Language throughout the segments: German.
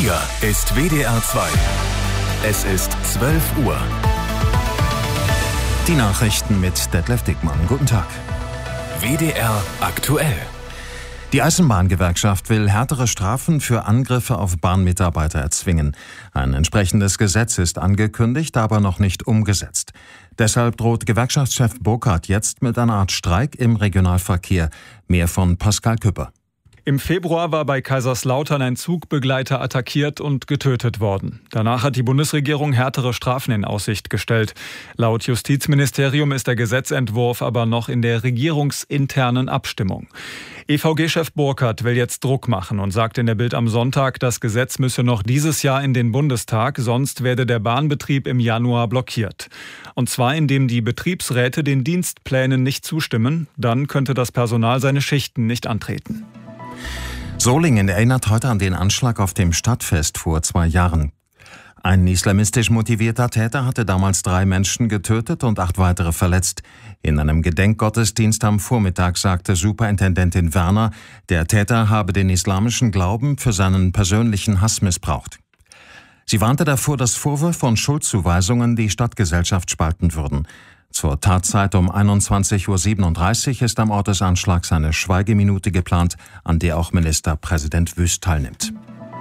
Hier ist WDR 2. Es ist 12 Uhr. Die Nachrichten mit Detlef Dickmann. Guten Tag. WDR aktuell. Die Eisenbahngewerkschaft will härtere Strafen für Angriffe auf Bahnmitarbeiter erzwingen. Ein entsprechendes Gesetz ist angekündigt, aber noch nicht umgesetzt. Deshalb droht Gewerkschaftschef Burkhardt jetzt mit einer Art Streik im Regionalverkehr. Mehr von Pascal Küpper. Im Februar war bei Kaiserslautern ein Zugbegleiter attackiert und getötet worden. Danach hat die Bundesregierung härtere Strafen in Aussicht gestellt. Laut Justizministerium ist der Gesetzentwurf aber noch in der regierungsinternen Abstimmung. EVG-Chef Burkhardt will jetzt Druck machen und sagt in der Bild am Sonntag, das Gesetz müsse noch dieses Jahr in den Bundestag, sonst werde der Bahnbetrieb im Januar blockiert. Und zwar indem die Betriebsräte den Dienstplänen nicht zustimmen, dann könnte das Personal seine Schichten nicht antreten. Solingen erinnert heute an den Anschlag auf dem Stadtfest vor 2 Jahren. Ein islamistisch motivierter Täter hatte damals 3 Menschen getötet und 8 weitere verletzt. In einem Gedenkgottesdienst am Vormittag sagte Superintendentin Werner, der Täter habe den islamischen Glauben für seinen persönlichen Hass missbraucht. Sie warnte davor, dass Vorwürfe und Schuldzuweisungen die Stadtgesellschaft spalten würden. Zur Tatzeit um 21:37 Uhr ist am Ort des Anschlags eine Schweigeminute geplant, an der auch Ministerpräsident Wüst teilnimmt.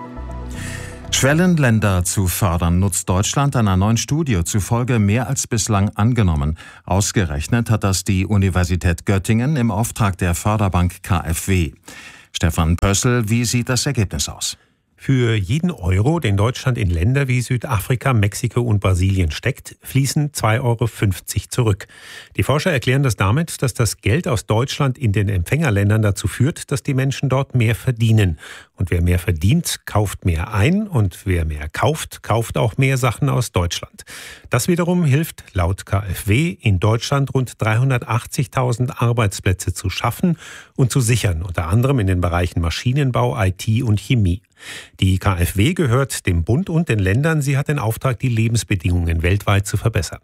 Schwellenländer zu fördern, nutzt Deutschland einer neuen Studie zufolge mehr als bislang angenommen. Ausgerechnet hat das die Universität Göttingen im Auftrag der Förderbank KfW. Stefan Pössl, wie sieht das Ergebnis aus? Für jeden Euro, den Deutschland in Länder wie Südafrika, Mexiko und Brasilien steckt, fließen 2,50 Euro zurück. Die Forscher erklären das damit, dass das Geld aus Deutschland in den Empfängerländern dazu führt, dass die Menschen dort mehr verdienen. Und wer mehr verdient, kauft mehr ein. Und wer mehr kauft, kauft auch mehr Sachen aus Deutschland. Das wiederum hilft laut KfW in Deutschland rund 380.000 Arbeitsplätze zu schaffen und zu sichern, unter anderem in den Bereichen Maschinenbau, IT und Chemie. Die KfW gehört dem Bund und den Ländern. Sie hat den Auftrag, die Lebensbedingungen weltweit zu verbessern.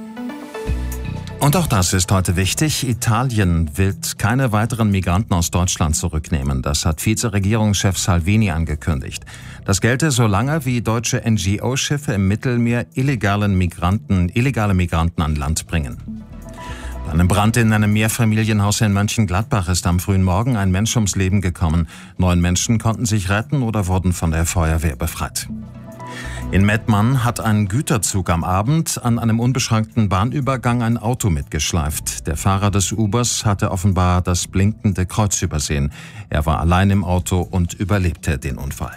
Und auch das ist heute wichtig. Italien will keine weiteren Migranten aus Deutschland zurücknehmen. Das hat Vizeregierungschef Salvini angekündigt. Das gelte so lange, wie deutsche NGO-Schiffe im Mittelmeer illegale Migranten an Land bringen. Bei einem Brand in einem Mehrfamilienhaus in Mönchengladbach ist am frühen Morgen ein Mensch ums Leben gekommen. 9 Menschen konnten sich retten oder wurden von der Feuerwehr befreit. In Mettmann hat ein Güterzug am Abend an einem unbeschränkten Bahnübergang ein Auto mitgeschleift. Der Fahrer des Ubers hatte offenbar das blinkende Kreuz übersehen. Er war allein im Auto und überlebte den Unfall.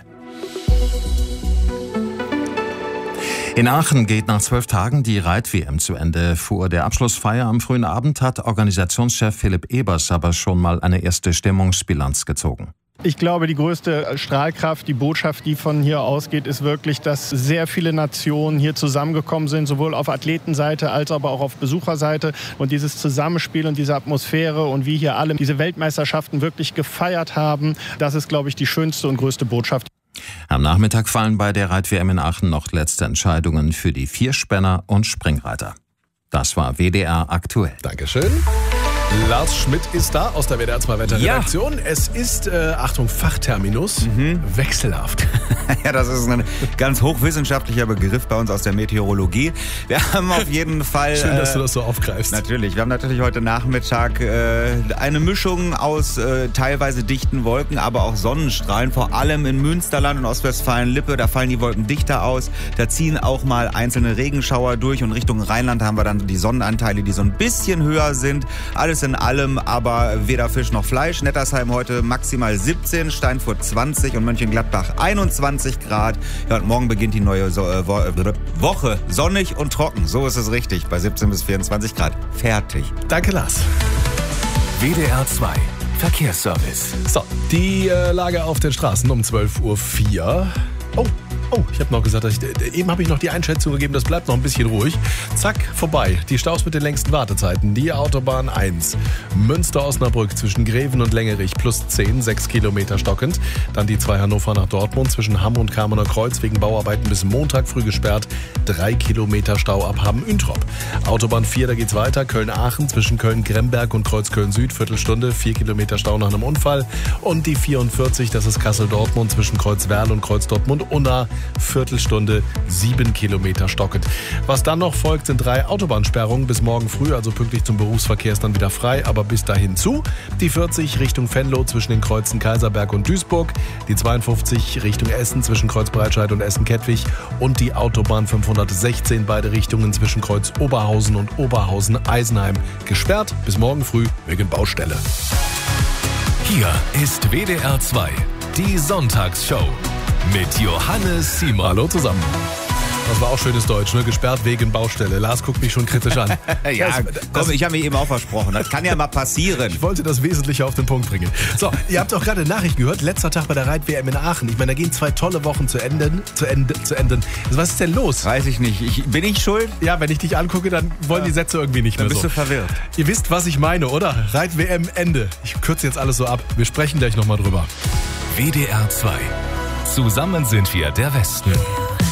In Aachen geht nach 12 Tagen die Reit-WM zu Ende. Vor der Abschlussfeier am frühen Abend hat Organisationschef Philipp Ebers aber schon mal eine erste Stimmungsbilanz gezogen. Ich glaube, die größte Strahlkraft, die Botschaft, die von hier ausgeht, ist wirklich, dass sehr viele Nationen hier zusammengekommen sind, sowohl auf Athletenseite als aber auch auf Besucherseite. Und dieses Zusammenspiel und diese Atmosphäre und wie hier alle diese Weltmeisterschaften wirklich gefeiert haben, das ist, glaube ich, die schönste und größte Botschaft. Am Nachmittag fallen bei der Reit-WM in Aachen noch letzte Entscheidungen für die Vierspänner und Springreiter. Das war WDR aktuell. Dankeschön. Lars Schmidt ist da aus der WDR 2 Wetterredaktion. Ja. Es ist, Achtung, Fachterminus, wechselhaft. Ja, das ist ein ganz hochwissenschaftlicher Begriff bei uns aus der Meteorologie. Wir haben auf jeden Fall... Schön, dass du das so aufgreifst. Natürlich. Wir haben natürlich heute Nachmittag eine Mischung aus teilweise dichten Wolken, aber auch Sonnenstrahlen, vor allem in Münsterland und Ostwestfalen-Lippe. Da fallen die Wolken dichter aus. Da ziehen auch mal einzelne Regenschauer durch und Richtung Rheinland haben wir dann die Sonnenanteile, die so ein bisschen höher sind. Alles in allem aber weder Fisch noch Fleisch. Nettersheim heute maximal 17, Steinfurt 20 und Mönchengladbach 21 Grad. Ja, und morgen beginnt die neue Woche sonnig und trocken. So ist es richtig, bei 17 bis 24 Grad. Fertig. Danke, Lars. WDR 2 Verkehrsservice. So, die Lage auf den Straßen um 12:04 Uhr. Oh, Oh, ich habe noch gesagt, eben habe ich noch die Einschätzung gegeben, das bleibt noch ein bisschen ruhig. Zack, vorbei. Die Staus mit den längsten Wartezeiten. Die Autobahn 1. Münster-Osnabrück zwischen Greven und Längerich plus 10, 6 Kilometer stockend. Dann die 2 Hannover nach Dortmund zwischen Hamm und Kamener Kreuz wegen Bauarbeiten bis Montag früh gesperrt. 3 Kilometer Stau ab Hamm-Üntrop. Autobahn 4, da geht's weiter. Köln-Aachen zwischen Köln-Gremberg und Kreuzköln-Süd. Viertelstunde, 4 Kilometer Stau nach einem Unfall. Und die 44, das ist Kassel-Dortmund zwischen Kreuzwerl und Kreuz-Dortmund-Unna. Viertelstunde, 7 Kilometer stockend. Was dann noch folgt, sind 3 Autobahnsperrungen. Bis morgen früh, also pünktlich zum Berufsverkehr, ist dann wieder frei, aber bis dahin zu. Die 40 Richtung Venlo zwischen den Kreuzen Kaiserberg und Duisburg. Die 52 Richtung Essen zwischen Kreuz Breitscheid und Essen-Kettwig. Und die Autobahn 516 beide Richtungen zwischen Kreuz Oberhausen und Oberhausen-Eisenheim. Gesperrt bis morgen früh wegen Baustelle. Hier ist WDR 2, die Sonntagsshow mit Johannes Simon. Hallo zusammen. Das war auch schönes Deutsch, ne? Gesperrt wegen Baustelle. Lars guckt mich schon kritisch an. Ja, komm, ich habe mich eben auch versprochen. Das kann ja mal passieren. Ich wollte das Wesentliche auf den Punkt bringen. So, ihr habt auch gerade Nachrichten gehört. Letzter Tag bei der Reit-WM in Aachen. Ich meine, da gehen 2 tolle Wochen zu enden. Was ist denn los? Weiß ich nicht. Bin ich schuld? Ja, wenn ich dich angucke, dann wollen die Sätze irgendwie nicht mehr so. Dann bist du verwirrt. Ihr wisst, was ich meine, oder? Reit-WM Ende. Ich kürze jetzt alles so ab. Wir sprechen gleich nochmal drüber. WDR 2. Zusammen sind wir der Westen.